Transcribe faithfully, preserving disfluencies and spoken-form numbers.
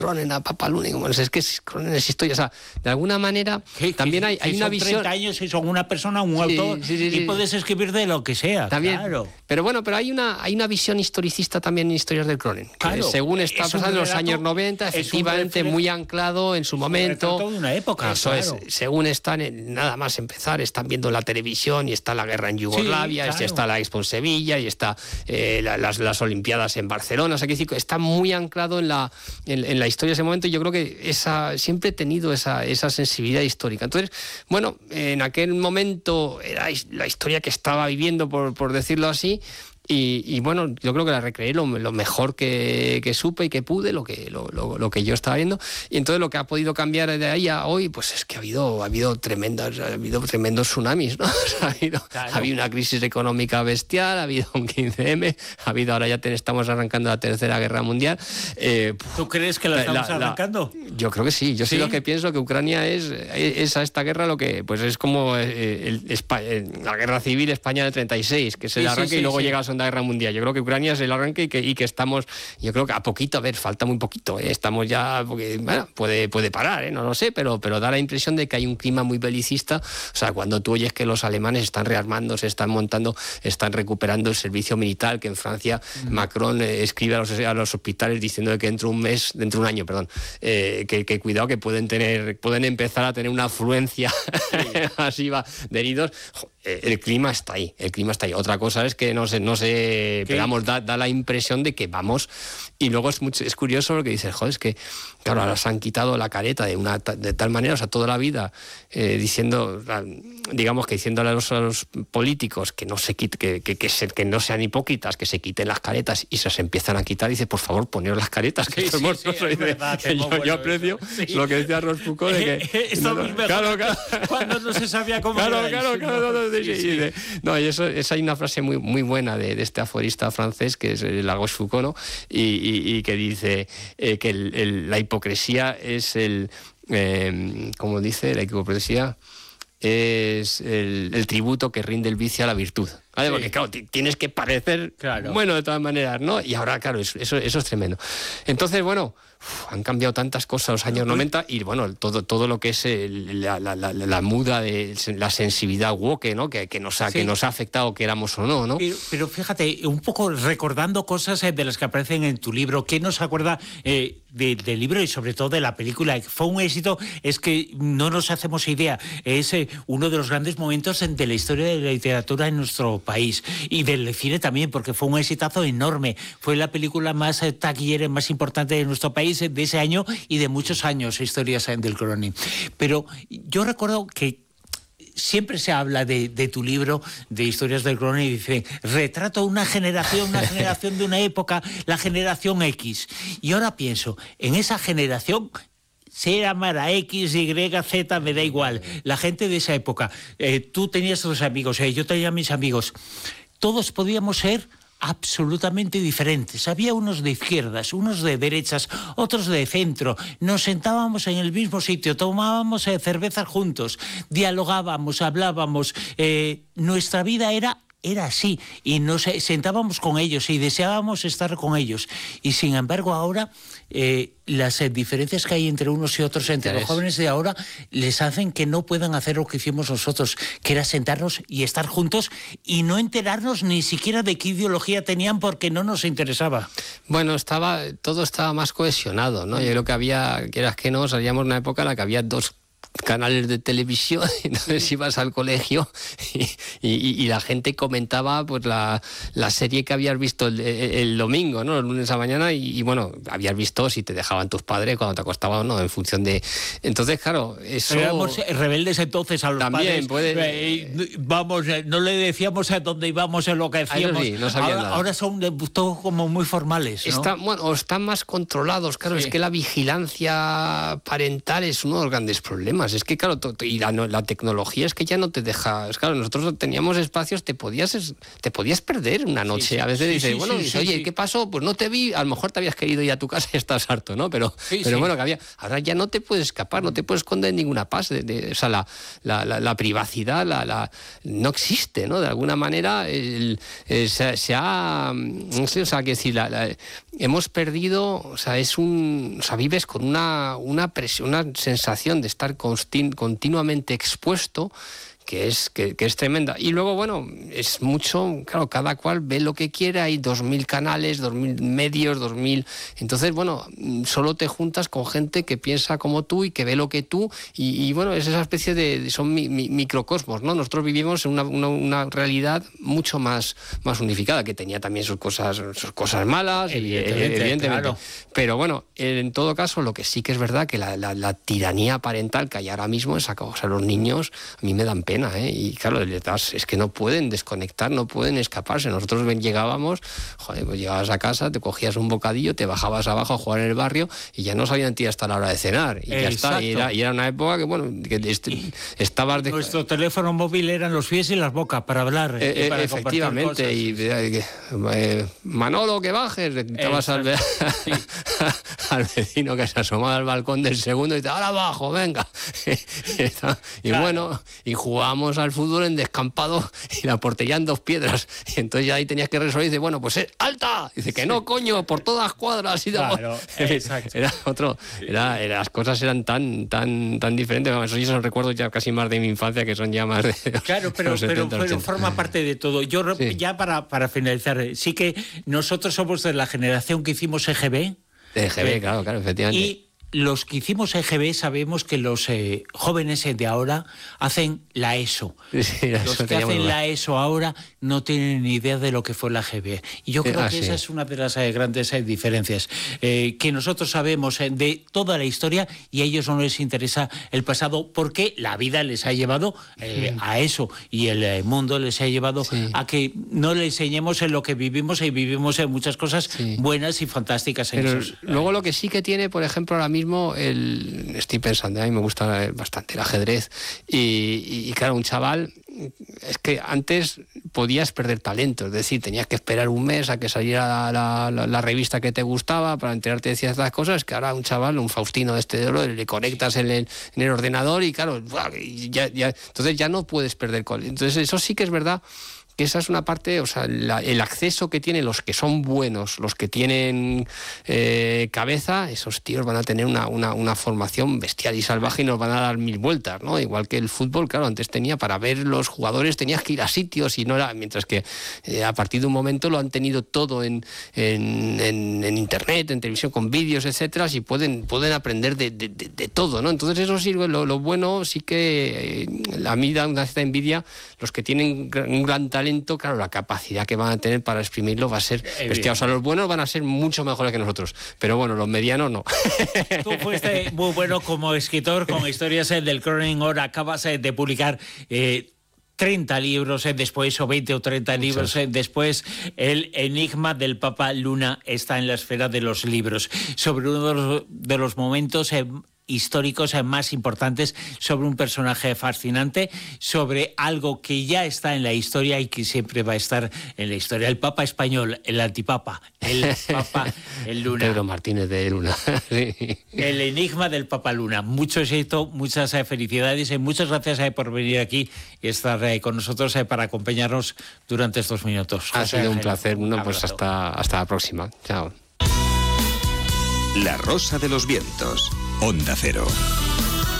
Cronen a Papaluni, como es que es, Cronen es historia, o sea, de alguna manera que, también que, hay, hay que una son visión... treinta años y son una persona, un sí, autor, sí, sí, sí. y puedes escribir de lo que sea, también, claro. Pero bueno, pero hay una, hay una visión historicista también en Historias del Cronen, que claro, según está pasando en los años noventa, efectivamente muy anclado en su momento. De una época, eso claro. es, según están, en, nada más empezar, están viendo la televisión y está la guerra en Yugoslavia, sí, claro. está la Expo en Sevilla y está eh, la, las, las Olimpiadas en Barcelona, o sea, que decir, está muy anclado en la, en, en la historia de ese momento, y yo creo que esa, siempre he tenido esa, esa sensibilidad histórica. Entonces, bueno, en aquel momento era la historia que estaba viviendo, por, por decirlo así, Y, y bueno, yo creo que la recreé lo, lo mejor que, que supe y que pude, lo que, lo, lo, lo que yo estaba viendo. Y entonces lo que ha podido cambiar de ahí a hoy, pues es que ha habido, ha habido tremendas, ha habido tremendos tsunamis, ¿no? ha, habido, claro. ha habido una crisis económica bestial, ha habido un quince eme, ha habido, ahora ya ten, estamos arrancando la Tercera Guerra Mundial. Eh, ¿Tú crees que la estamos la, arrancando? La, yo creo que sí. Yo sí, sí lo que pienso que Ucrania es, es a esta guerra lo que, pues es como eh, el, el, la guerra civil España del treinta y seis, que es el sí, arranque sí, sí, y luego sí. llega a la Segunda Guerra Mundial. Yo creo que Ucrania es el arranque y que, y que estamos, yo creo que a poquito, a ver, falta muy poquito, ¿eh? Estamos ya, porque, bueno, puede, puede parar, ¿eh? No lo sé, pero, pero da la impresión de que hay un clima muy belicista. O sea, cuando tú oyes que los alemanes están rearmando, se están montando, están recuperando el servicio militar, que en Francia mm. Macron eh, escribe a los, a los hospitales diciendo que dentro de un mes, dentro de un año, perdón, eh, que, que cuidado que pueden tener, pueden empezar a tener una afluencia sí. masiva de heridos. El clima está ahí, el clima está ahí. Otra cosa es que no sé, no sé, pero vamos, da, da la impresión de que vamos. Y luego es mucho, es curioso lo que dices, joder, es que claro, ahora se han quitado la careta de una de tal manera, o sea, toda la vida eh, diciendo, digamos que diciéndole a los, a los políticos que no se quite, que, que, que, se, que no sean hipócritas, que se quiten las caretas y se las empiezan a quitar, y dice, por favor, poneros las caretas, que sí, esto sí, es mortoso. Sí, es verdad, que yo, bueno, yo aprecio sí. lo que decía Rochefoucauld de que esto no, no, claro, claro, cuando no se sabía cómo claro, era claro, claro, no, no, sí, sí. De, no, y eso, esa hay una frase muy, muy buena de, de este aforista francés, que es la Rochefoucauld, ¿no? y, y, y que dice eh, que el, el, la hipocresía es el, eh, como dice, la hipocresía es el, el tributo que rinde el vicio a la virtud. ¿Vale? Sí. Porque claro, tienes que parecer claro. bueno de todas maneras, ¿no? Y ahora, claro, eso, eso, eso es tremendo. Entonces, bueno, uf, han cambiado tantas cosas los años noventa y, bueno, todo, todo lo que es el, la, la, la, la muda de la sensibilidad woke, ¿no? Que, que, nos ha, sí. que nos ha afectado, queramos o no, ¿no? Pero, pero fíjate, un poco recordando cosas de las que aparecen en tu libro, ¿qué nos acuerda eh, de, del libro y sobre todo de la película? Fue un éxito, es que no nos hacemos idea, es eh, uno de los grandes momentos de la historia de la literatura en nuestro país y del cine también, porque fue un exitazo enorme. Fue la película más eh, taquillera, más importante de nuestro país eh, de ese año y de muchos años, Historias del Cronen. Pero yo recuerdo que siempre se habla de, de tu libro, de Historias del Cronen, y dice, retrato una generación, una generación de una época, la generación X. Y ahora pienso, en esa generación, sea llamara X, Y, Z, me da igual. La gente de esa época, eh, tú tenías tus amigos, eh, yo tenía mis amigos, todos podíamos ser absolutamente diferentes. Había unos de izquierdas, unos de derechas, otros de centro. Nos sentábamos en el mismo sitio, tomábamos eh, cervezas juntos, dialogábamos, hablábamos. Eh, nuestra vida era... Era así, y nos sentábamos con ellos y deseábamos estar con ellos. Y sin embargo ahora eh, las eh, diferencias que hay entre unos y otros, entre los jóvenes de ahora, les hacen que no puedan hacer lo que hicimos nosotros, que era sentarnos y estar juntos y no enterarnos ni siquiera de qué ideología tenían porque no nos interesaba. Bueno, estaba todo estaba más cohesionado, ¿no? Yo creo que había, quieras que no, salíamos de una época en la que había dos canales de televisión, entonces ibas al colegio y, y, y la gente comentaba pues la, la serie que habías visto el, el domingo, ¿no? El lunes a mañana y, y bueno, habías visto si te dejaban tus padres cuando te acostaban o no, en función de... Entonces, claro, eso... Éramos rebeldes entonces a los también padres. Puede... Eh, vamos, no le decíamos a dónde íbamos, en lo que hacíamos. Sí, no ahora, ahora son todos como muy formales, ¿no? Está, bueno, o están más controlados, claro, sí. Es que la vigilancia parental es uno de los grandes problemas. problemas. Es que, claro, to, to, y la, no, la tecnología es que ya no te deja... Es, claro, nosotros teníamos espacios, te podías te podías perder una noche. Sí, sí, a veces sí, dices, sí, bueno, sí, dices, oye, sí. ¿qué pasó? Pues no te vi, a lo mejor te habías querido ir a tu casa y estás harto, ¿no? Pero, sí, pero sí. bueno, que había... Ahora ya no te puedes escapar, no te puedes esconder en ninguna paz. De, de, o sea, la, la, la, la privacidad la, la, no existe, ¿no? De alguna manera el, el, se, se ha... No sé, o sea, que decir, la, la, hemos perdido... O sea, es un... O sea, vives con una, una presión, una sensación de estar constin, continuamente expuesto, que es, que, que es tremenda. Y luego, bueno, es mucho, claro, cada cual ve lo que quiere, hay dos mil canales, dos mil medios, dos mil... Entonces, bueno, solo te juntas con gente que piensa como tú y que ve lo que tú, y, y bueno, es esa especie de... son mi, mi, microcosmos, ¿no? Nosotros vivimos en una, una, una realidad mucho más, más unificada, que tenía también sus cosas, sus cosas malas, evidentemente, evidentemente. Claro. Pero bueno, en todo caso, lo que sí que es verdad, que la, la, la tiranía parental que hay ahora mismo, esa cosa, los niños, a mí me dan pena. ¿Eh? Y claro, es que no pueden desconectar, no pueden escaparse. Nosotros llegábamos, joder, pues llegabas a casa, te cogías un bocadillo, te bajabas abajo a jugar en el barrio y ya no sabían ti hasta la hora de cenar. Y ya está. Y era, y era una época que, bueno, que este, estabas... De... Nuestro teléfono móvil eran los pies y las bocas para hablar. Eh, y para efectivamente. Y, eh, Manolo, que bajes. Estabas al, sí. al vecino que se asomaba al balcón del segundo y dice, ahora abajo, venga. y claro. bueno, y jugaba Vamos al fútbol en descampado y la portería en dos piedras. Y entonces ya ahí tenías que resolver y dice, bueno, pues es alta. Dice que no, coño, por todas cuadras. Y claro, exacto. Era otro, era, era, las cosas eran tan, tan, tan diferentes. Eso yo son recuerdos ya casi más de mi infancia, que son ya más de los, claro, pero, los setenta, pero, pero forma parte de todo. Yo sí. ya para, para finalizar, sí que nosotros somos de la generación que hicimos E G B. E G B, eh, claro, claro, efectivamente. Y los que hicimos E G B sabemos que los eh, jóvenes de ahora hacen la ESO. Sí, los que hacen la ESO ahora no tienen ni idea de lo que fue la E G B. Y yo creo ah, que sí. esa es una de las eh, grandes eh, diferencias. Eh, que nosotros sabemos eh, de toda la historia y a ellos no les interesa el pasado porque la vida les ha llevado eh, sí. a eso y el eh, mundo les ha llevado sí. a que no le enseñemos en lo que vivimos y vivimos en muchas cosas sí. buenas y fantásticas. En Pero esos, luego eh, lo que sí que tiene, por ejemplo, ahora mismo El, estoy pensando, a mí me gusta bastante el ajedrez y, y, y claro, un chaval, es que antes podías perder talento, es decir, tenías que esperar un mes a que saliera la, la, la revista que te gustaba para enterarte de ciertas cosas, que ahora un chaval, un Faustino de este de oro, le conectas en el, en el ordenador y claro, ya, ya, entonces ya no puedes perder. Entonces eso sí que es verdad, que esa es una parte, o sea, la, el acceso que tienen los que son buenos, los que tienen eh, cabeza, esos tíos van a tener una, una, una formación bestial y salvaje y nos van a dar mil vueltas, ¿no? Igual que el fútbol, claro, antes tenía, para ver los jugadores tenías que ir a sitios y no era, mientras que eh, a partir de un momento lo han tenido todo en, en, en, en internet, en televisión, con vídeos, etcétera, y pueden, pueden aprender de, de, de, de todo, ¿no? Entonces eso sirve, lo, lo bueno sí que eh, a mí da una cierta envidia los que tienen un gran talento, claro, la capacidad que van a tener para exprimirlo va a ser bestial. O sea, los buenos van a ser mucho mejores que nosotros, pero bueno, los medianos no. Tú fuiste muy bueno como escritor, con historias del Chronicle, ahora acabas de publicar eh, treinta libros eh, después, o veinte o treinta Muchas. libros eh, después. El enigma del Papa Luna está en la esfera de los libros, sobre uno de los, de los momentos eh, históricos más importantes, sobre un personaje fascinante, sobre algo que ya está en la historia y que siempre va a estar en la historia. El Papa español, el antipapa, el Papa el Luna. Pedro Martínez de Luna. Sí. El enigma del Papa Luna. Mucho éxito, muchas eh, felicidades y muchas gracias eh, por venir aquí y estar eh, con nosotros eh, para acompañarnos durante estos minutos. Ha José sido un placer. No, pues hasta, hasta la próxima. Chao. La Rosa de los Vientos, Onda Cero.